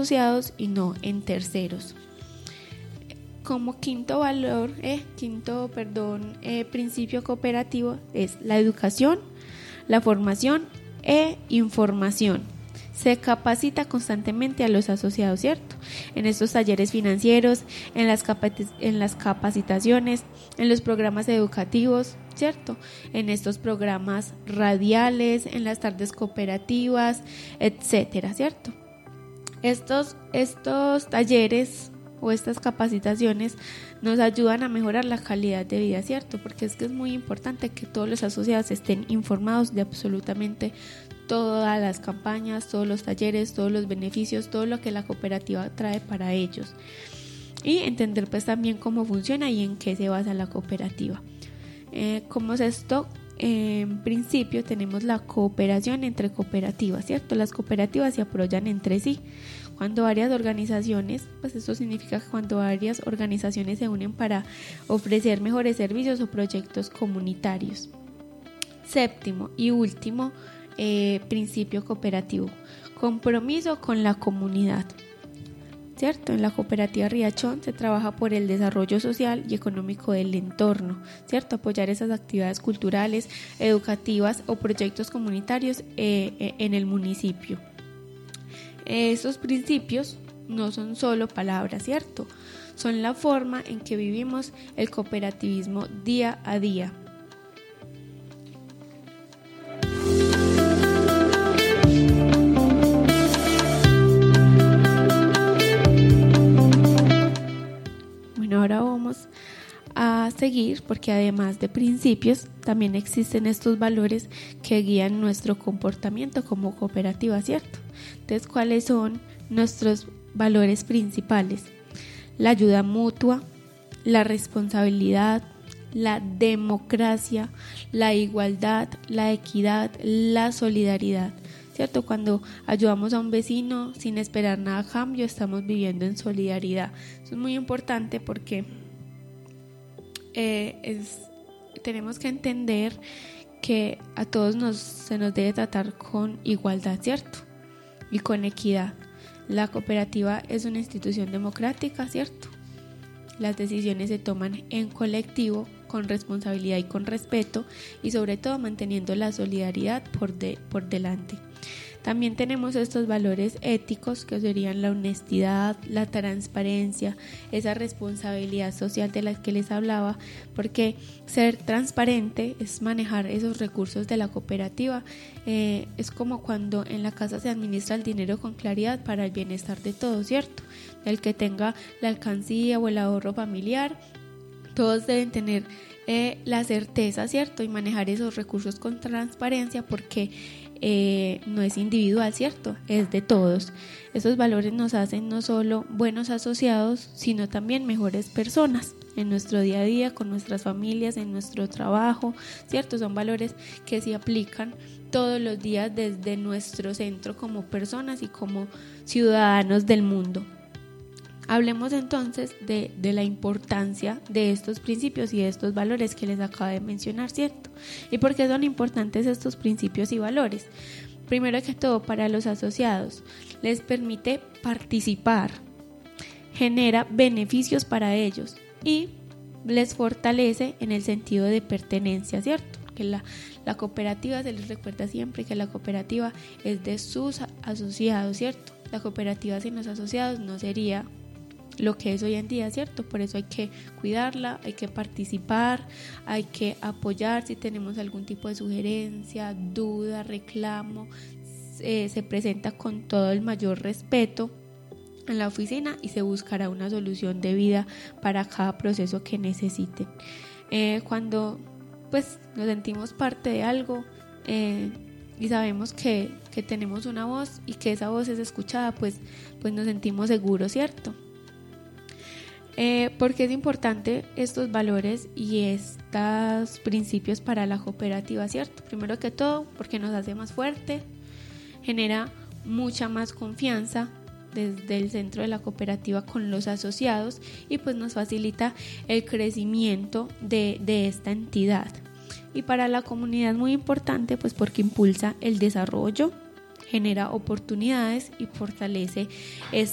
asociados y no en terceros. Como principio cooperativo es la educación, la formación e información. Se capacita constantemente a los asociados, ¿cierto? En estos talleres financieros, en las capacitaciones, en los programas educativos, ¿cierto? En estos programas radiales, en las tardes cooperativas, etcétera, ¿cierto? Estos talleres o estas capacitaciones nos ayudan a mejorar la calidad de vida, ¿cierto? Porque es que es muy importante que todos los asociados estén informados de absolutamente todas las campañas, todos los talleres, todos los beneficios, todo lo que la cooperativa trae para ellos, y entender pues también cómo funciona y en qué se basa la cooperativa. ¿Cómo es esto? En principio tenemos la cooperación entre cooperativas, ¿cierto? Las cooperativas se apoyan entre sí. Cuando varias organizaciones, pues esto significa que cuando varias organizaciones se unen para ofrecer mejores servicios o proyectos comunitarios. Séptimo y último principio cooperativo: compromiso con la comunidad, ¿cierto? En la cooperativa Riachón se trabaja por el desarrollo social y económico del entorno, ¿cierto? Apoyar esas actividades culturales, educativas o proyectos comunitarios en el municipio. Estos principios no son solo palabras, ¿cierto? Son la forma en que vivimos el cooperativismo día a día. Ahora vamos a seguir, porque además de principios también existen estos valores que guían nuestro comportamiento como cooperativa, ¿cierto? Entonces, ¿cuáles son nuestros valores principales? La ayuda mutua, la responsabilidad, la democracia, la igualdad, la equidad, la solidaridad, ¿cierto? Cuando ayudamos a un vecino sin esperar nada a cambio, estamos viviendo en solidaridad. Eso es muy importante porque tenemos que entender que a todos se nos debe tratar con igualdad, ¿cierto? Y con equidad. La cooperativa es una institución democrática, ¿cierto? Las decisiones se toman en colectivo, con responsabilidad y con respeto, y sobre todo manteniendo la solidaridad por delante. También tenemos estos valores éticos, que serían la honestidad, la transparencia, esa responsabilidad social de la que les hablaba, porque ser transparente es manejar esos recursos de la cooperativa. Es como cuando en la casa se administra el dinero con claridad para el bienestar de todos, ¿cierto? El que tenga la alcancía o el ahorro familiar, todos deben tener la certeza, ¿cierto? Y manejar esos recursos con transparencia, porque no es individual, ¿cierto? Es de todos. Esos valores nos hacen no solo buenos asociados, sino también mejores personas en nuestro día a día, con nuestras familias, en nuestro trabajo, ¿cierto? Son valores que se aplican todos los días desde nuestro centro como personas y como ciudadanos del mundo. Hablemos entonces de la importancia de estos principios y de estos valores que les acabo de mencionar, ¿cierto? ¿Y por qué son importantes estos principios y valores? Primero que todo, para los asociados, les permite participar, genera beneficios para ellos y les fortalece en el sentido de pertenencia, ¿cierto? Que la cooperativa, se les recuerda siempre que la cooperativa es de sus asociados, ¿cierto? La cooperativa sin los asociados no sería lo que es hoy en día, ¿cierto? Por eso hay que cuidarla, hay que participar, hay que apoyar si tenemos algún tipo de sugerencia, duda, reclamo. Se presenta con todo el mayor respeto en la oficina y se buscará una solución debida para cada proceso que necesiten. Cuando pues nos sentimos parte de algo y sabemos que tenemos una voz y que esa voz es escuchada, pues nos sentimos seguros, ¿cierto? Porque es importante estos valores y estos principios para la cooperativa, ¿cierto? Primero que todo, porque nos hace más fuerte, genera mucha más confianza desde el centro de la cooperativa con los asociados y pues nos facilita el crecimiento de esta entidad. Y para la comunidad muy importante, pues porque impulsa el desarrollo, genera oportunidades y fortalece